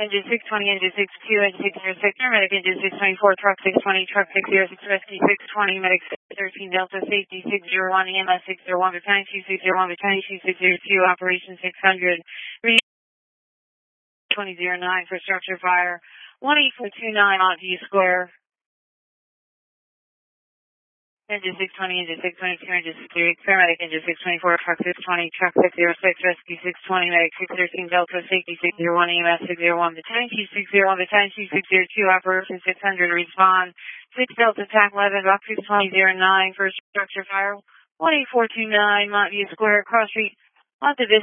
Engine 620, Engine 62, Engine 606, paramedic Engine 624, truck 620, truck 606, rescue 620, medic 13, Delta Safety 601, EMS 601, battalion 2601, battalion 2602, operation 600, 2009 for structure fire, 18429 Montview Square. Engine 620, Engine 622, Engine 638, paramedic Engine 624, truck 620, truck 606, rescue 620, medic 613, Delta Safety 601, EMS 601, battalion 2601, battalion 2602, operation 600, respond 6 Delta TAC 11, box 2009 for structure fire, 18429 Montview Square, cross street, Monte Vista.